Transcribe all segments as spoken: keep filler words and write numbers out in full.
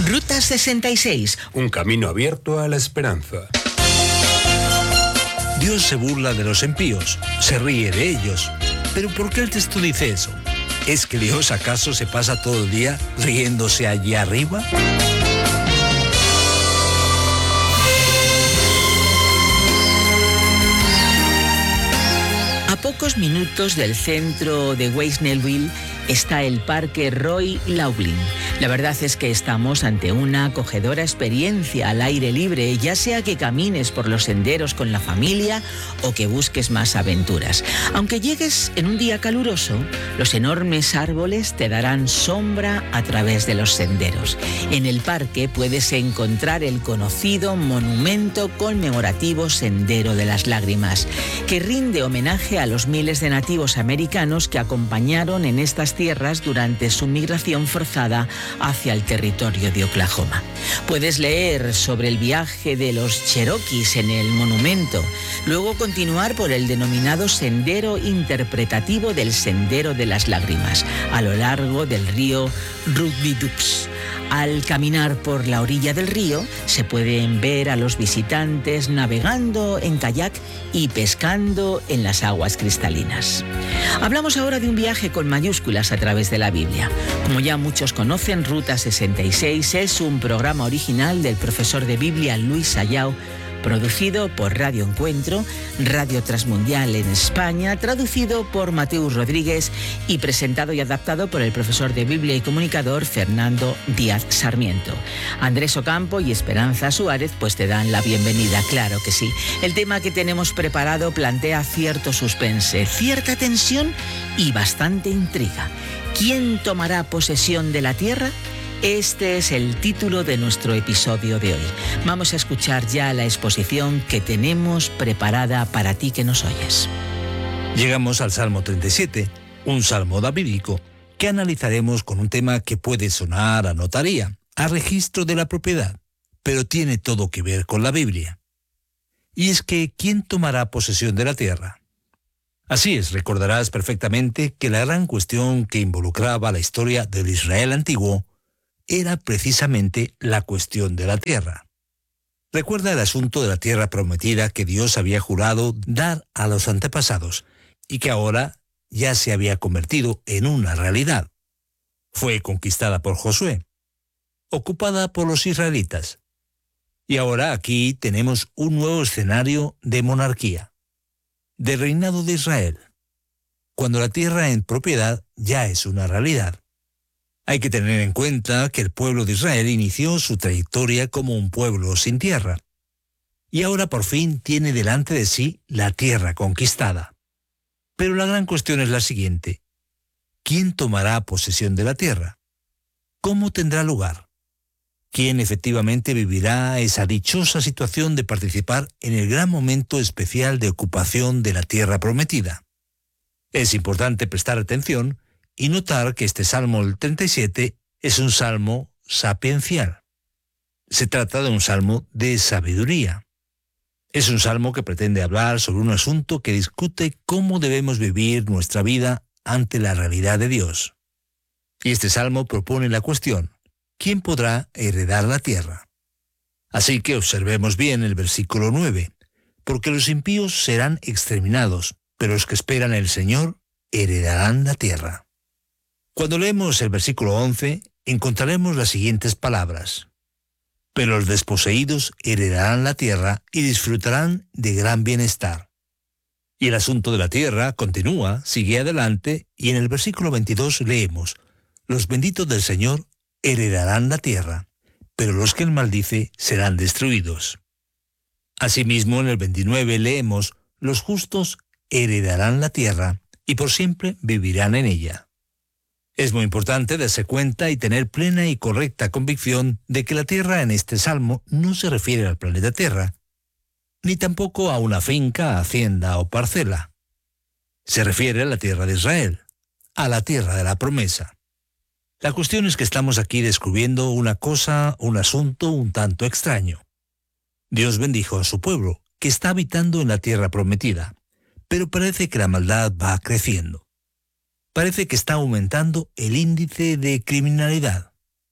Ruta sesenta y seis. Un camino abierto a la esperanza. Dios se burla de los impíos, se ríe de ellos. ¿Pero por qué el texto dice eso? ¿Es que Dios acaso se pasa todo el día riéndose allí arriba? A pocos minutos del centro de Weisenville está el Parque Roy Laughlin. La verdad es que estamos ante una acogedora experiencia al aire libre, ya sea que camines por los senderos con la familia o que busques más aventuras. Aunque llegues en un día caluroso, los enormes árboles te darán sombra a través de los senderos. En el parque puedes encontrar el conocido monumento conmemorativo Sendero de las Lágrimas, que rinde homenaje a los miles de nativos americanos que acompañaron en estas tierras durante su migración forzada hacia el territorio de Oklahoma. Puedes leer sobre el viaje de los cherokees en el monumento, luego continuar por el denominado Sendero Interpretativo del Sendero de las Lágrimas, a lo largo del río Rugby-Dux. Al caminar por la orilla del río, se pueden ver a los visitantes navegando en kayak y pescando en las aguas cristalinas. Hablamos ahora de un viaje con mayúsculas a través de la Biblia. Como ya muchos conocen, Ruta sesenta y seis es un programa original del profesor de Biblia Luis Ayau, producido por Radio Encuentro, Radio Transmundial en España, traducido por Mateus Rodríguez y presentado y adaptado por el profesor de Biblia y comunicador Fernando Díaz Sarmiento. Andrés Ocampo y Esperanza Suárez pues te dan la bienvenida, claro que sí. El tema que tenemos preparado plantea cierto suspense, cierta tensión y bastante intriga. ¿Quién tomará posesión de la tierra? Este es el título de nuestro episodio de hoy. Vamos a escuchar ya la exposición que tenemos preparada para ti que nos oyes. Llegamos al Salmo treinta y siete, un salmo davídico que analizaremos con un tema que puede sonar a notaría, a registro de la propiedad, pero tiene todo que ver con la Biblia. Y es que, ¿quién tomará posesión de la tierra? Así es, recordarás perfectamente que la gran cuestión que involucraba la historia del Israel antiguo era precisamente la cuestión de la tierra. Recuerda el asunto de la tierra prometida que Dios había jurado dar a los antepasados y que ahora ya se había convertido en una realidad. Fue conquistada por Josué, ocupada por los israelitas. Y ahora aquí tenemos un nuevo escenario de monarquía, de reinado de Israel, cuando la tierra en propiedad ya es una realidad. Hay que tener en cuenta que el pueblo de Israel inició su trayectoria como un pueblo sin tierra, y ahora por fin tiene delante de sí la tierra conquistada. Pero la gran cuestión es la siguiente: ¿quién tomará posesión de la tierra? ¿Cómo tendrá lugar? ¿Quién efectivamente vivirá esa dichosa situación de participar en el gran momento especial de ocupación de la tierra prometida? Es importante prestar atención y notar que este Salmo el treinta y siete es un salmo sapiencial. Se trata de un salmo de sabiduría. Es un salmo que pretende hablar sobre un asunto que discute cómo debemos vivir nuestra vida ante la realidad de Dios. Y este salmo propone la cuestión: ¿quién podrá heredar la tierra? Así que observemos bien el versículo nueve, porque los impíos serán exterminados, pero los que esperan el Señor heredarán la tierra. Cuando leemos el versículo once, encontraremos las siguientes palabras: pero los desposeídos heredarán la tierra y disfrutarán de gran bienestar. Y el asunto de la tierra continúa, sigue adelante, y en el versículo veintidós leemos: los benditos del Señor heredarán la tierra, pero los que él maldice serán destruidos. Asimismo, en el veintinueve leemos: los justos heredarán la tierra y por siempre vivirán en ella. Es muy importante darse cuenta y tener plena y correcta convicción de que la tierra en este salmo no se refiere al planeta Tierra, ni tampoco a una finca, hacienda o parcela. Se refiere a la tierra de Israel, a la tierra de la promesa. La cuestión es que estamos aquí descubriendo una cosa, un asunto un tanto extraño. Dios bendijo a su pueblo, que está habitando en la tierra prometida, pero parece que la maldad va creciendo. Parece que está aumentando el índice de criminalidad.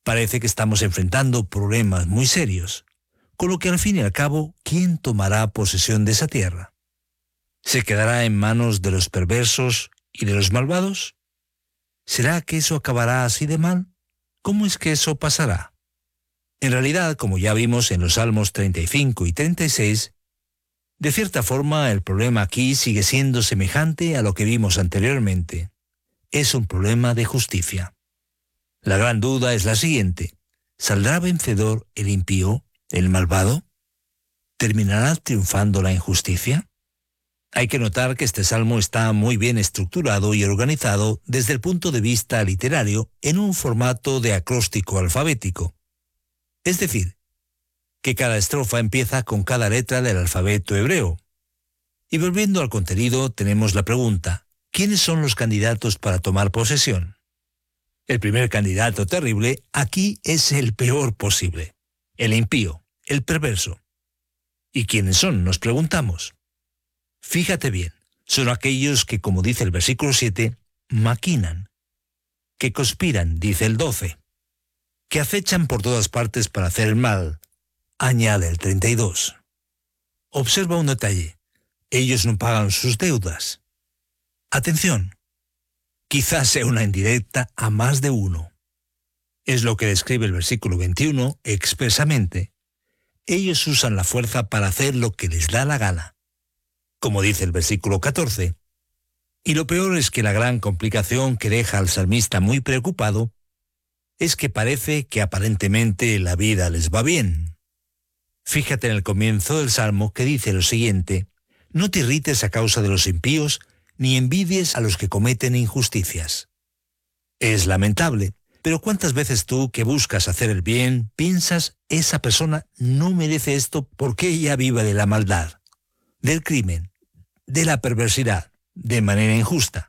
Parece que estamos enfrentando problemas muy serios, con lo que al fin y al cabo, ¿quién tomará posesión de esa tierra? ¿Se quedará en manos de los perversos y de los malvados? ¿Será que eso acabará así de mal? ¿Cómo es que eso pasará? En realidad, como ya vimos en los Salmos treinta y cinco y treinta y seis, de cierta forma el problema aquí sigue siendo semejante a lo que vimos anteriormente. Es un problema de justicia. La gran duda es la siguiente: ¿saldrá vencedor el impío, el malvado? ¿Terminará triunfando la injusticia? Hay que notar que este salmo está muy bien estructurado y organizado desde el punto de vista literario en un formato de acróstico alfabético. Es decir, que cada estrofa empieza con cada letra del alfabeto hebreo. Y volviendo al contenido, tenemos la pregunta: ¿quiénes son los candidatos para tomar posesión? El primer candidato terrible aquí es el peor posible: el impío, el perverso. ¿Y quiénes son?, nos preguntamos. Fíjate bien, son aquellos que, como dice el versículo siete, maquinan, que conspiran, dice el doce, que acechan por todas partes para hacer el mal, añade el treinta y dos. Observa un detalle: ellos no pagan sus deudas. Atención, quizás sea una indirecta a más de uno. Es lo que describe el versículo veintiuno expresamente. Ellos usan la fuerza para hacer lo que les da la gana, como dice el versículo catorce. Y lo peor es que la gran complicación que deja al salmista muy preocupado es que parece que aparentemente la vida les va bien. Fíjate en el comienzo del salmo que dice lo siguiente: no te irrites a causa de los impíos, ni envidies a los que cometen injusticias. Es lamentable, pero ¿cuántas veces tú, que buscas hacer el bien, piensas, esa persona no merece esto porque ella vive de la maldad, del crimen, de la perversidad, de manera injusta?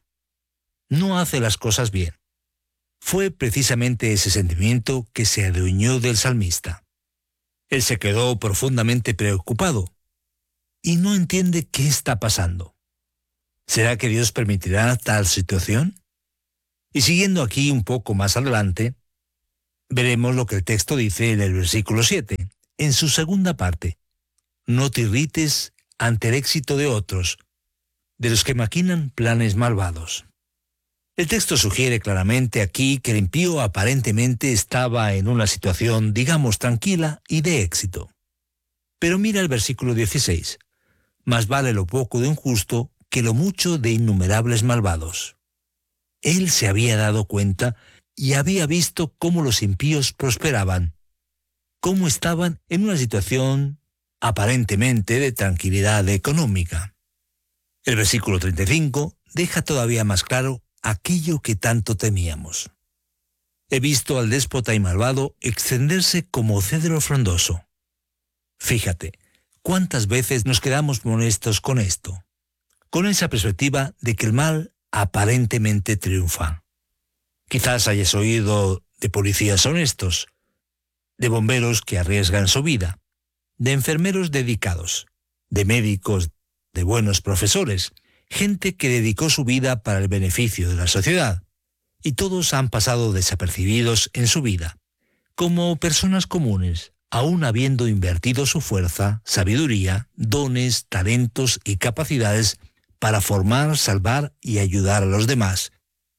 No hace las cosas bien. Fue precisamente ese sentimiento que se adueñó del salmista. Él se quedó profundamente preocupado y no entiende qué está pasando. ¿Será que Dios permitirá tal situación? Y siguiendo aquí un poco más adelante, veremos lo que el texto dice en el versículo siete, en su segunda parte: no te irrites ante el éxito de otros, de los que maquinan planes malvados. El texto sugiere claramente aquí que el impío aparentemente estaba en una situación, digamos, tranquila y de éxito. Pero mira el versículo dieciséis. Más vale lo poco de un justo que lo mucho de innumerables malvados. Él se había dado cuenta y había visto cómo los impíos prosperaban, cómo estaban en una situación aparentemente de tranquilidad económica. El versículo treinta y cinco deja todavía más claro aquello que tanto temíamos. He visto al déspota y malvado extenderse como cedro frondoso. Fíjate, ¿cuántas veces nos quedamos molestos con esto? Con esa perspectiva de que el mal aparentemente triunfa. Quizás hayas oído de policías honestos, de bomberos que arriesgan su vida, de enfermeros dedicados, de médicos, de buenos profesores, gente que dedicó su vida para el beneficio de la sociedad, y todos han pasado desapercibidos en su vida, como personas comunes, aún habiendo invertido su fuerza, sabiduría, dones, talentos y capacidades para formar, salvar y ayudar a los demás.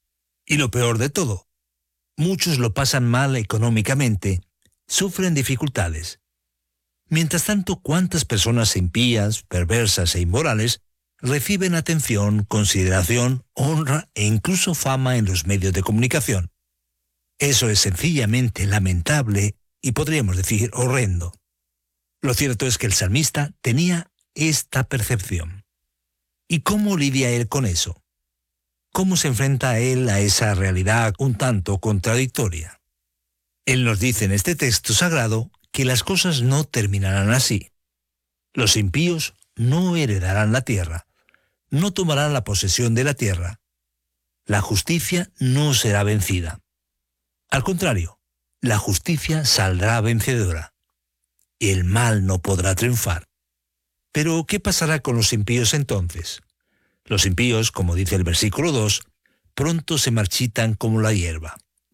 Y lo peor de todo, muchos lo pasan mal económicamente, sufren dificultades. Mientras tanto, ¿cuántas personas impías, perversas e inmorales reciben atención, consideración, honra e incluso fama en los medios de comunicación? Eso es sencillamente lamentable y podríamos decir horrendo. Lo cierto es que el salmista tenía esta percepción. ¿Y cómo lidia él con eso? ¿Cómo se enfrenta él a esa realidad un tanto contradictoria? Él nos dice en este texto sagrado que las cosas no terminarán así. Los impíos no heredarán la tierra, no tomarán la posesión de la tierra. La justicia no será vencida. Al contrario, la justicia saldrá vencedora. El mal no podrá triunfar. Pero, ¿qué pasará con los impíos entonces? Los impíos, como dice el versículo dos, pronto se marchitan como la hierba.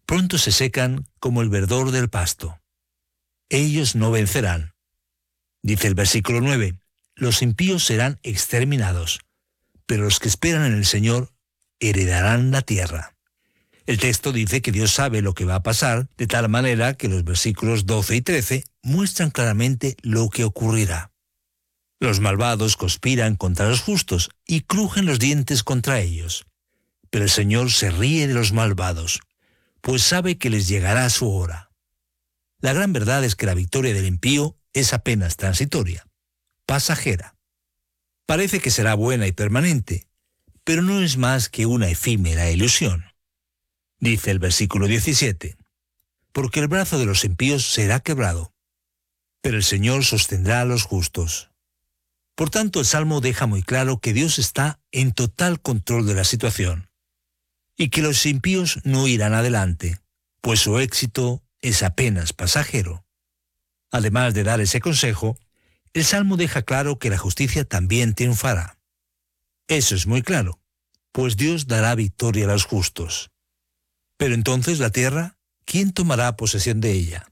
pronto se secan como el verdor del pasto. Ellos no vencerán. Dice el versículo nueve, los impíos serán exterminados, pero los que esperan en el Señor heredarán la tierra. El texto dice que Dios sabe lo que va a pasar, de tal manera que los versículos doce y trece muestran claramente lo que ocurrirá. Los malvados conspiran contra los justos y crujen los dientes contra ellos. Pero el Señor se ríe de los malvados, pues sabe que les llegará su hora. La gran verdad es que la victoria del impío es apenas transitoria, pasajera. Parece que será buena y permanente, pero no es más que una efímera ilusión. Dice el versículo diecisiete, porque el brazo de los impíos será quebrado, pero el Señor sostendrá a los justos. Por tanto, el Salmo deja muy claro que Dios está en total control de la situación y que los impíos no irán adelante, pues su éxito es apenas pasajero. Además de dar ese consejo, el Salmo deja claro que la justicia también triunfará. Eso es muy claro, pues Dios dará victoria a los justos. Pero entonces la tierra, ¿quién tomará posesión de ella?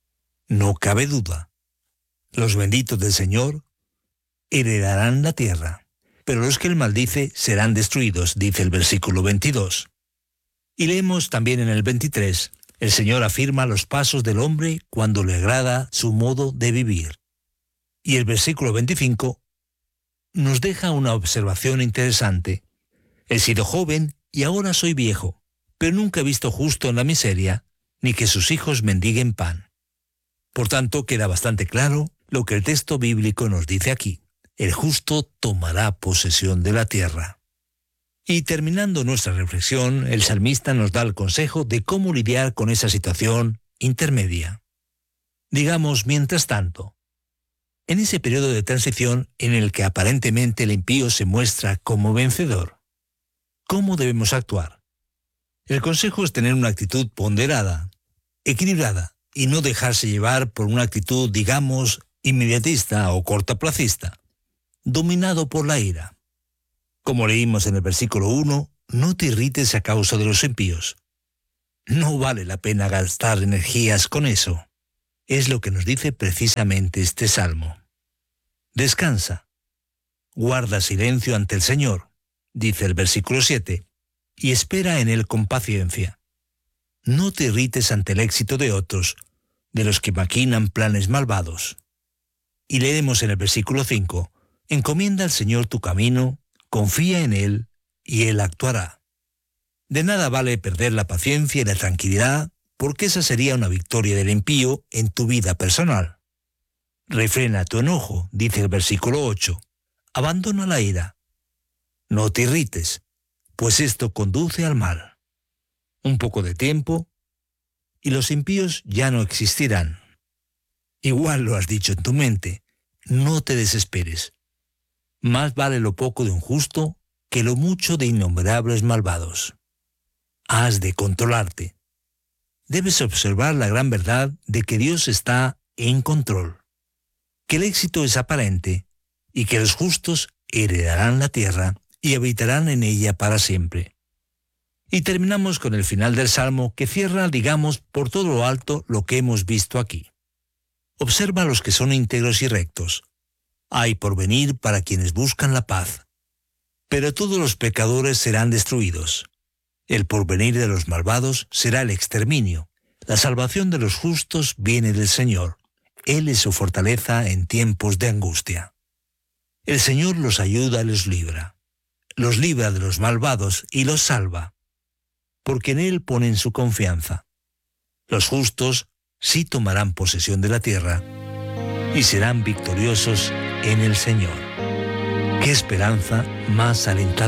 No cabe duda. Los benditos del Señor heredarán la tierra, pero los que él maldice serán destruidos, dice el versículo veintidós. Y leemos también en el veintitrés, el Señor afirma los pasos del hombre cuando le agrada su modo de vivir. Y el versículo veinticinco nos deja una observación interesante. He sido joven y ahora soy viejo, pero nunca he visto justo en la miseria, ni que sus hijos mendiguen pan. Por tanto, queda bastante claro lo que el texto bíblico nos dice aquí. El justo tomará posesión de la tierra. Y terminando nuestra reflexión, el salmista nos da el consejo de cómo lidiar con esa situación intermedia. Digamos, mientras tanto, en ese periodo de transición en el que aparentemente el impío se muestra como vencedor, ¿cómo debemos actuar? El consejo es tener una actitud ponderada, equilibrada, y no dejarse llevar por una actitud, digamos, inmediatista o cortoplacista, dominado por la ira. Como leímos en el versículo uno, no te irrites a causa de los impíos. No vale la pena gastar energías con eso. Es lo que nos dice precisamente este salmo. Descansa. Guarda silencio ante el Señor, dice el versículo siete, y espera en él con paciencia. No te irrites ante el éxito de otros, de los que maquinan planes malvados. Y leemos en el versículo cinco, encomienda al Señor tu camino, confía en Él, y Él actuará. De nada vale perder la paciencia y la tranquilidad, porque esa sería una victoria del impío en tu vida personal. Refrena tu enojo, dice el versículo ocho. Abandona la ira. No te irrites, pues esto conduce al mal. Un poco de tiempo, y los impíos ya no existirán. Igual lo has dicho en tu mente, no te desesperes. Más vale lo poco de un justo que lo mucho de innumerables malvados. Has de controlarte. Debes observar la gran verdad de que Dios está en control, que el éxito es aparente y que los justos heredarán la tierra y habitarán en ella para siempre. Y terminamos con el final del Salmo que cierra, digamos, por todo lo alto lo que hemos visto aquí. Observa a los que son íntegros y rectos. Hay porvenir para quienes buscan la paz. Pero todos los pecadores serán destruidos. El porvenir de los malvados será el exterminio. La salvación de los justos viene del Señor. Él es su fortaleza en tiempos de angustia. El Señor los ayuda y los libra. Los libra de los malvados y los salva, porque en Él ponen su confianza. Los justos sí tomarán posesión de la tierra y serán victoriosos en el Señor. ¡Qué esperanza más alentadora!